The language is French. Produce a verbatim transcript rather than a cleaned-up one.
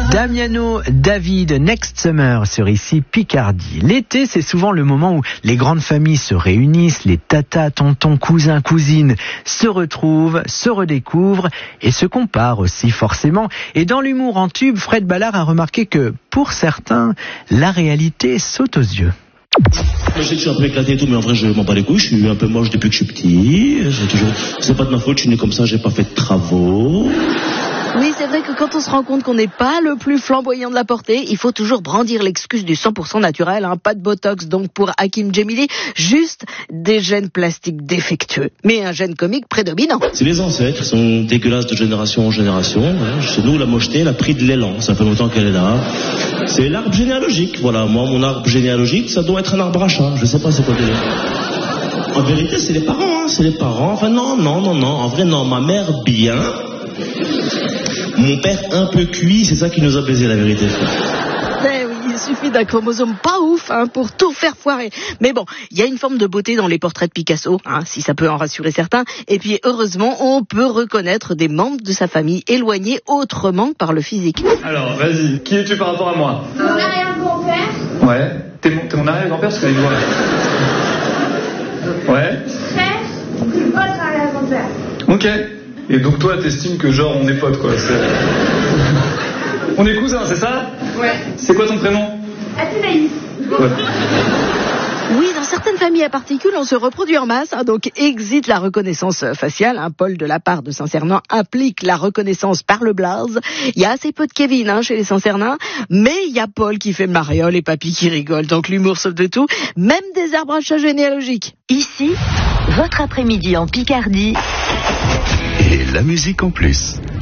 Damiano, David, Next Summer sur ici Picardie. L'été, c'est souvent le moment où les grandes familles se réunissent, les tatas, tontons, cousins, cousines se retrouvent, se redécouvrent et se comparent aussi forcément. Et dans l'humour en tube, Fred Ballard a remarqué que, pour certains, la réalité saute aux yeux. Je sais que je suis un peu éclaté et tout, mais en vrai je m'en bats les couilles, je suis un peu moche depuis que je suis petit, c'est toujours, c'est pas de ma faute, je suis né comme ça, j'ai pas fait de travaux. Oui, c'est vrai que quand on se rend compte qu'on n'est pas le plus flamboyant de la portée, il faut toujours brandir l'excuse du cent pour cent naturel, hein, pas de botox donc pour Hakim Djemili, juste des gènes plastiques défectueux, mais un gène comique prédominant. C'est les ancêtres qui sont dégueulasses de génération en génération, hein. Chez nous la mocheté elle a pris de l'élan, ça fait longtemps qu'elle est là. C'est l'arbre généalogique, voilà, moi mon arbre généalogique ça doit être un arbre à chat, je sais pas c'est quoi le délire. En vérité c'est les parents, hein, c'est les parents, enfin non, non, non, non, en vrai non, ma mère bien... Mon père un peu cuit, c'est ça qui nous a baisé la vérité. Eh oui, il suffit d'un chromosome pas ouf hein, pour tout faire foirer. Mais bon, il y a une forme de beauté dans les portraits de Picasso, hein, si ça peut en rassurer certains. Et puis heureusement, on peut reconnaître des membres de sa famille éloignés autrement que par le physique. Alors, vas-y, qui es-tu par rapport à moi? Mon arrière-grand-père. Ouais. T'es mon, t'es mon arrière-grand-père parce qu'elle est loin. Ouais. Frère de votre arrière-grand-père. Ok. Et donc toi, t'estimes que genre on est potes quoi. C'est... On est cousins, c'est ça? Ouais. C'est quoi ton prénom? Athénaïs. Ouais. Oui, dans certaines familles à particules, on se reproduit en masse, hein, donc exit la reconnaissance faciale. Hein, Paul de la part de Saint-Cernin implique la reconnaissance par le blaze. Il y a assez peu de Kevin hein, chez les Saint-Cernin, mais il y a Paul qui fait mariole et Papy qui rigole, donc l'humour sauve de tout, même des arbres à chat généalogiques. Ici, votre après-midi en Picardie. Et la musique en plus.